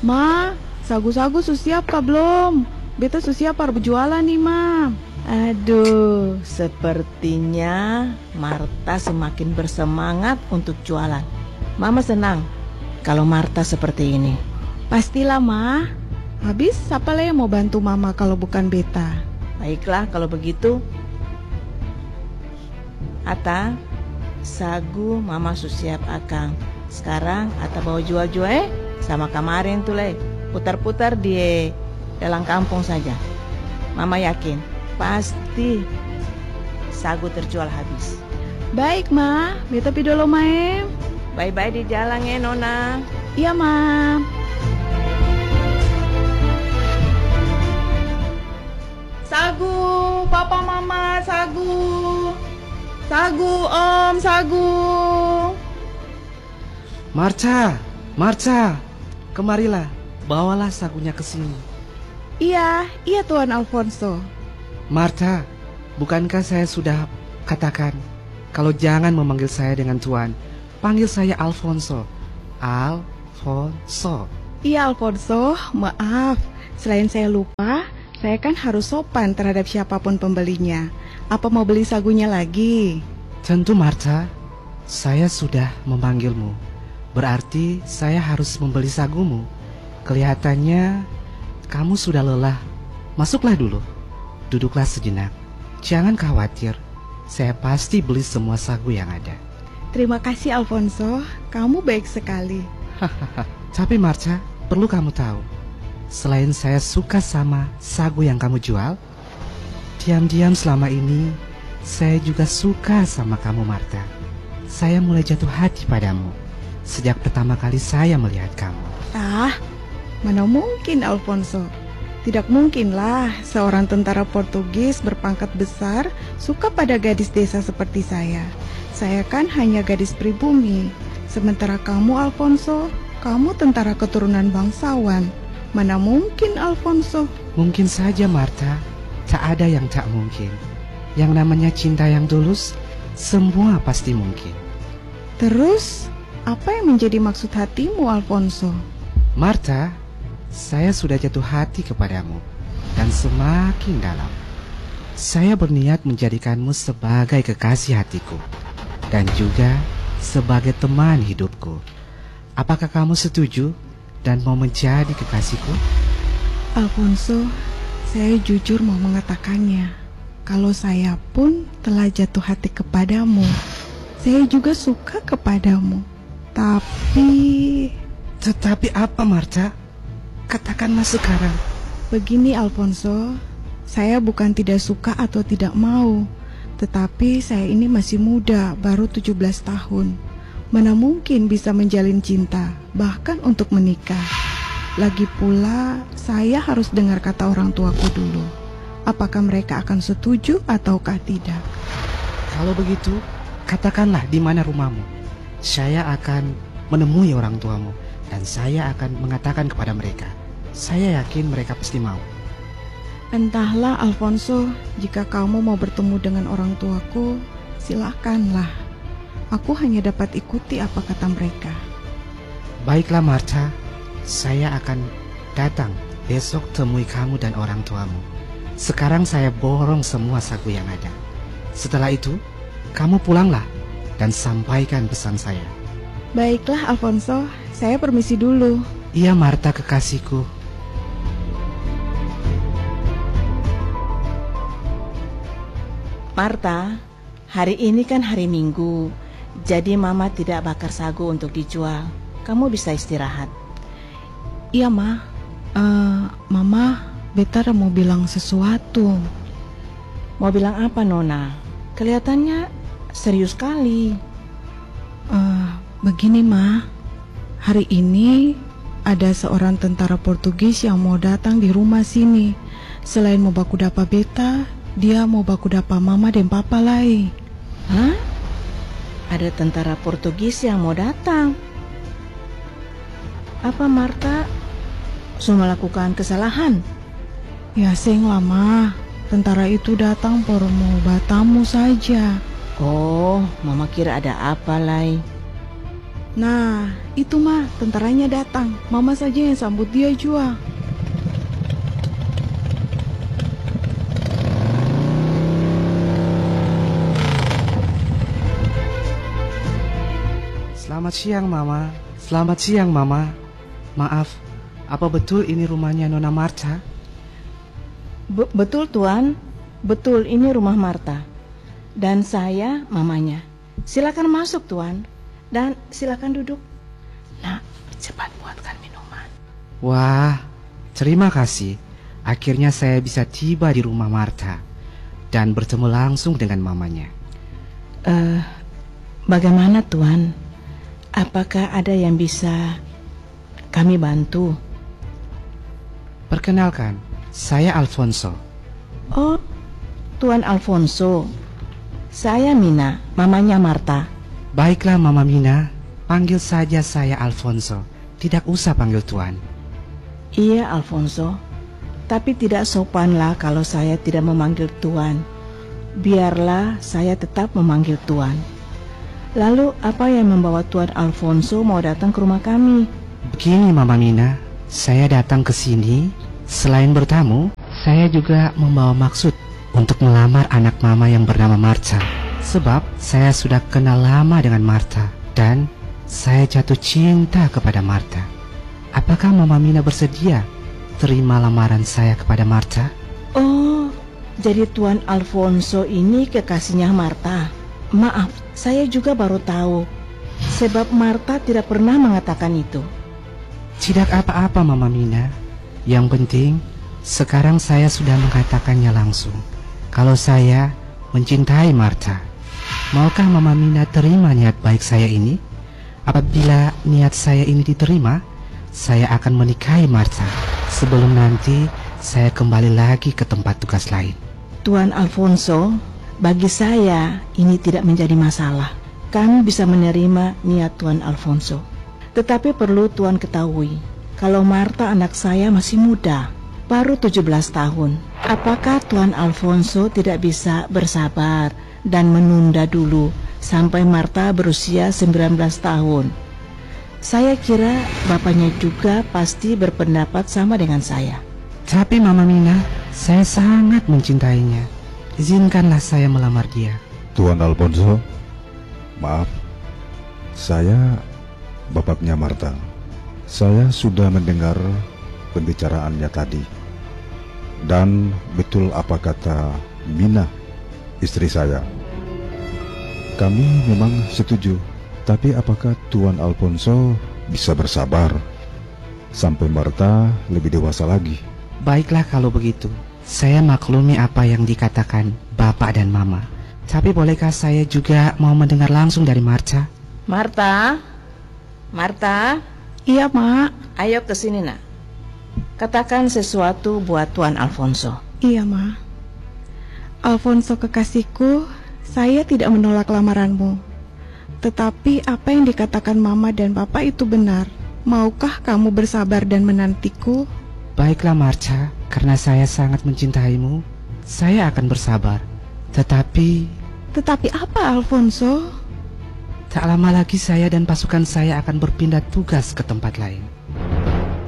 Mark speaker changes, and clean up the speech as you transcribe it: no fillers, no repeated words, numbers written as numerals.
Speaker 1: Ma, sagu-sagu susiap kah belum? Beta susiap par berjualan nih, Ma.
Speaker 2: Aduh, sepertinya Marta semakin bersemangat untuk jualan. Mama senang kalau Marta seperti ini.
Speaker 1: Pastilah, Ma. Habis siapa lah yang mau bantu Mama kalau bukan beta?
Speaker 2: Baiklah kalau begitu. Ata, sagu Mama susiap akang. Sekarang Ata bawa jual-jual sama kemarin tuh le. Putar-putar di dalam kampung saja. Mama yakin pasti sagu terjual habis.
Speaker 1: Baik, Ma. Beta pi dulu, Maem.
Speaker 2: Bye-bye di jalan ya, Nona.
Speaker 1: Iya, Ma. Sagu, Papa Mama, sagu. Sagu, Om, sagu.
Speaker 3: Marta, kemarilah, bawalah sagunya ke sini.
Speaker 1: Iya, Tuan Alfonso.
Speaker 3: Marta, bukankah saya sudah katakan kalau jangan memanggil saya dengan Tuan, panggil saya Alfonso. Alfonso.
Speaker 1: Iya, Alfonso, maaf. Selain saya lupa, saya kan harus sopan terhadap siapapun pembelinya. Apa mau beli sagunya lagi?
Speaker 3: Tentu, Marta. Saya sudah memanggilmu. Berarti saya harus membeli sagumu. Kelihatannya kamu sudah lelah. Masuklah dulu. Duduklah sejenak. Jangan khawatir. Saya pasti beli semua sagu yang ada.
Speaker 1: Terima kasih, Alfonso. Kamu baik sekali.
Speaker 3: Tapi Marta, perlu kamu tahu, selain saya suka sama sagu yang kamu jual, diam-diam selama ini saya juga suka sama kamu, Marta. Saya mulai jatuh hati padamu sejak pertama kali saya melihat kamu.
Speaker 1: Mana mungkin, Alfonso? Tidak mungkinlah seorang tentara Portugis berpangkat besar suka pada gadis desa seperti saya. Saya kan hanya gadis pribumi. Sementara kamu, Alfonso, kamu tentara keturunan bangsawan. Mana mungkin, Alfonso?
Speaker 3: Mungkin saja, Marta. Tak ada yang tak mungkin. Yang namanya cinta yang tulus, semua pasti mungkin.
Speaker 1: Terus, apa yang menjadi maksud hatimu, Alfonso?
Speaker 3: Marta, saya sudah jatuh hati kepadamu, dan semakin dalam. Saya berniat menjadikanmu sebagai kekasih hatiku, dan juga sebagai teman hidupku. Apakah kamu setuju dan mau menjadi kekasihku?
Speaker 1: Alfonso, saya jujur mau mengatakannya. Kalau saya pun telah jatuh hati kepadamu, saya juga suka kepadamu. Tetapi
Speaker 3: apa, Marta? Katakanlah sekarang.
Speaker 1: Begini, Alfonso, saya bukan tidak suka atau tidak mau, tetapi saya ini masih muda, baru 17 tahun. Mana mungkin bisa menjalin cinta, bahkan untuk menikah. Lagi pula, saya harus dengar kata orang tuaku dulu. Apakah mereka akan setuju ataukah tidak?
Speaker 3: Kalau begitu, katakanlah di mana rumahmu. Saya akan menemui orang tuamu, dan saya akan mengatakan kepada mereka. Saya yakin mereka pasti mau.
Speaker 1: Entahlah, Alfonso, jika kamu mau bertemu dengan orang tuaku, silakanlah. Aku hanya dapat ikuti apa kata mereka.
Speaker 3: Baiklah, Marta, saya akan datang besok temui kamu dan orang tuamu. Sekarang saya borong semua sagu yang ada. Setelah itu, kamu pulanglah dan sampaikan pesan saya.
Speaker 1: Baiklah, Alfonso, saya permisi dulu.
Speaker 3: Iya, Marta kekasihku.
Speaker 2: Marta, hari ini kan hari Minggu, jadi Mama tidak bakar sagu untuk dijual. Kamu bisa istirahat.
Speaker 1: Iya, Ma. Mama, beta mau bilang sesuatu.
Speaker 2: Mau bilang apa, Nona? Kelihatannya serius sekali.
Speaker 1: Begini, Ma. Hari ini ada seorang tentara Portugis yang mau datang di rumah sini. Selain mau baku dapa beta, dia mau baku dapa Mama dan Papa lai.
Speaker 2: Hah? Ada tentara Portugis yang mau datang? Apa Marta sudah melakukan kesalahan?
Speaker 1: Ya seng lah, Ma. Tentara itu datang por mau batamu saja.
Speaker 2: Oh, Mama kira ada apa lai.
Speaker 1: Nah, itu mah tentaranya datang. Mama saja yang sambut dia jua.
Speaker 3: Selamat siang, Mama. Selamat siang, Mama. Maaf, apa betul ini rumahnya Nona Marta?
Speaker 2: Betul Tuan, betul ini rumah Marta. Dan saya mamanya. Silakan masuk Tuan, dan silakan duduk. Nah, cepat buatkan minuman.
Speaker 3: Wah, terima kasih. Akhirnya saya bisa tiba di rumah Marta dan bertemu langsung dengan mamanya.
Speaker 2: Bagaimana Tuan? Apakah ada yang bisa kami bantu?
Speaker 3: Perkenalkan, saya Alfonso.
Speaker 2: Oh, Tuan Alfonso. Saya Mina, mamanya Marta.
Speaker 3: Baiklah Mama Mina, panggil saja saya Alfonso. Tidak usah panggil Tuan.
Speaker 2: Iya Alfonso, tapi tidak sopanlah kalau saya tidak memanggil Tuan. Biarlah saya tetap memanggil Tuan. Lalu apa yang membawa Tuan Alfonso mau datang ke rumah kami?
Speaker 3: Begini Mama Mina, saya datang ke sini selain bertamu, saya juga membawa maksud untuk melamar anak Mama yang bernama Marta. Sebab saya sudah kenal lama dengan Marta dan saya jatuh cinta kepada Marta. Apakah Mama Mina bersedia terima lamaran saya kepada Marta?
Speaker 2: Oh, jadi Tuan Alfonso ini kekasihnya Marta. Maaf, saya juga baru tahu. Sebab Marta tidak pernah mengatakan itu.
Speaker 3: Tidak apa-apa Mama Mina. Yang penting sekarang saya sudah mengatakannya langsung. Kalau saya mencintai Marta. Maukah Mama Mina terima niat baik saya ini? Apabila niat saya ini diterima, saya akan menikahi Marta. Sebelum nanti saya kembali lagi ke tempat tugas lain.
Speaker 2: Tuan Alfonso, bagi saya ini tidak menjadi masalah. Kami bisa menerima niat Tuan Alfonso. Tetapi perlu Tuan ketahui, kalau Marta anak saya masih muda, baru 17 tahun. Apakah Tuan Alfonso tidak bisa bersabar dan menunda dulu sampai Marta berusia 19 tahun? Saya kira bapaknya juga pasti berpendapat sama dengan saya.
Speaker 3: Tapi Mama Mina, saya sangat mencintainya. Izinkanlah saya melamar dia.
Speaker 4: Tuan Alfonso, maaf, saya bapaknya Marta. Saya sudah mendengar pembicaraannya tadi. Dan betul apa kata Mina, istri saya. Kami memang setuju, tapi apakah Tuan Alfonso bisa bersabar sampai Marta lebih dewasa lagi?
Speaker 3: Baiklah kalau begitu. Saya maklumi apa yang dikatakan Bapak dan Mama. Tapi bolehkah saya juga mau mendengar langsung dari Marta?
Speaker 2: Marta? Marta?
Speaker 1: Iya, Mak.
Speaker 2: Ayo ke sini nak. Katakan sesuatu buat Tuan Alfonso.
Speaker 1: Iya, Ma. Alfonso kekasihku, saya tidak menolak lamaranmu. Tetapi apa yang dikatakan Mama dan Papa itu benar. Maukah kamu bersabar dan menantiku?
Speaker 3: Baiklah Marta, karena saya sangat mencintaimu, saya akan bersabar. Tetapi
Speaker 1: apa, Alfonso?
Speaker 3: tak lama lagi saya dan pasukan saya akan berpindah tugas ke tempat lain.